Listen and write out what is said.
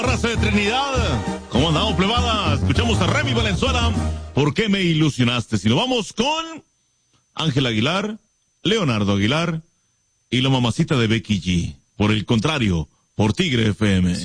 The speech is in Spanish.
Raza de Trinidad, ¿cómo andamos, plebada? Escuchamos a Remy Valenzuela, ¿Por qué me ilusionaste? Si lo vamos con Ángel Aguilar, Leonardo Aguilar y la mamacita de Becky G. Por el contrario, por Tigre FM.